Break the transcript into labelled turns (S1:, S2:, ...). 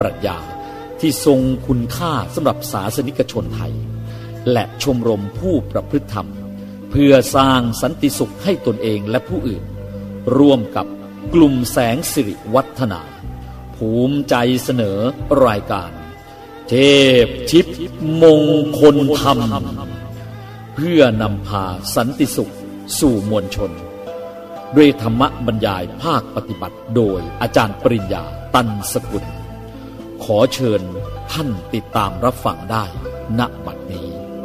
S1: รัชญาที่ทรงคุณค่าสำหรับศาสนิกชนไทยและชมรมผู้ประพฤติธรรมเพื่อสร้างสันติสุขให้ตนเองและผู้อื่นร่วมกับกลุ่มแสงสิริวัฒนาภูมิใจเสนอรายการเทพทิพย์มงคลธรรมเพื่อนำพาสันติสุขสู่มวลชนด้วยธรรมบรรยายภาคปฏิบัติโดยอาจารย์ปริญญาตันสกุลขอเชิญท่านติดตามรับฟังได้ณบัด